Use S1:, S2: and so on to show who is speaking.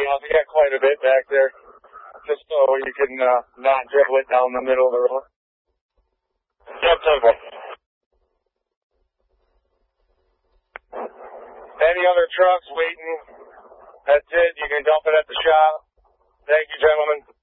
S1: off. You got quite a bit back there, just so you can not dribble it down the middle of the road. Yep, simple. Any other trucks waiting? That's it. You can dump it at the shop. Thank you, gentlemen.